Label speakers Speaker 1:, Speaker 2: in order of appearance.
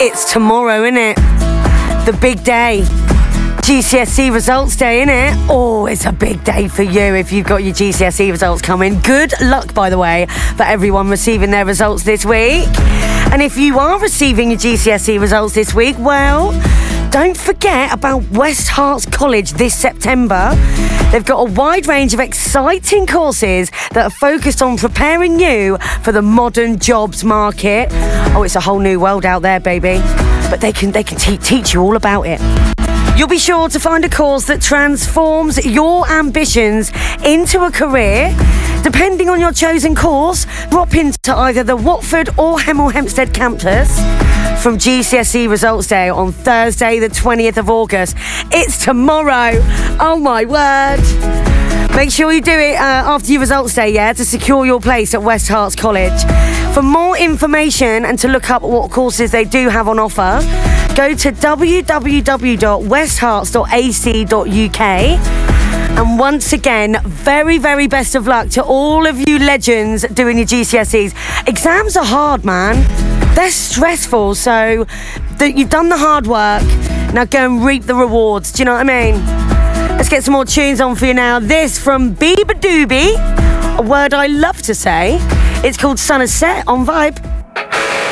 Speaker 1: It's tomorrow, innit? The big day. GCSE results day, innit? Oh, it's a big day for you if you've got your GCSE results coming. Good luck, by the way, for everyone receiving their results this week. And if you are receiving your GCSE results this week, well, don't forget about West Herts College this September. They've got a wide range of exciting courses that are focused on preparing you for the modern jobs market. Oh, it's a whole new world out there, baby. But they can teach you all about it. You'll be sure to find a course that transforms your ambitions into a career. Depending on your chosen course, drop into either the Watford or Hemel Hempstead campus from GCSE Results Day on Thursday, the 20th of August. It's tomorrow. Oh, my word. Make sure you do it after your results day, yeah, to secure your place at West Herts College. For more information and to look up what courses they do have on offer, go to www.westherts.ac.uk. And once again, very, very best of luck to all of you legends doing your GCSEs. Exams are hard, man. They're stressful, so you've done the hard work. Now go and reap the rewards. Do you know what I mean? Let's get some more tunes on for you now. This from Beabadoobee, a word I love to say. It's called Sun Has Set on Vibe.